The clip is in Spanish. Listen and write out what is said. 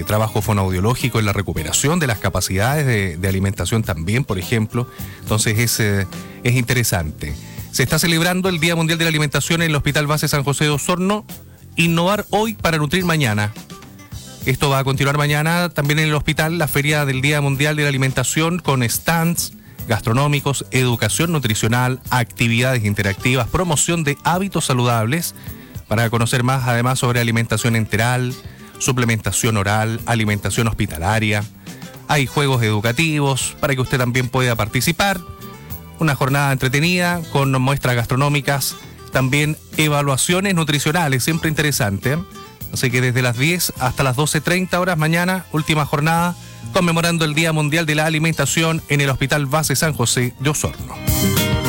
trabajo fonoaudiológico en la recuperación de las capacidades de alimentación también, por ejemplo. Entonces es interesante. Se está celebrando el Día Mundial de la Alimentación en el Hospital Base San José de Osorno. Innovar hoy para nutrir mañana. Esto va a continuar mañana también en el hospital, la Feria del Día Mundial de la Alimentación, con stands gastronómicos, educación nutricional, actividades interactivas, promoción de hábitos saludables, para conocer más además sobre alimentación enteral, suplementación oral, alimentación hospitalaria. Hay juegos educativos para que usted también pueda participar. Una jornada entretenida con muestras gastronómicas, también evaluaciones nutricionales, siempre interesante. Así que desde las 10 hasta las 12:30 horas mañana, última jornada, conmemorando el Día Mundial de la Alimentación en el Hospital Base San José de Osorno.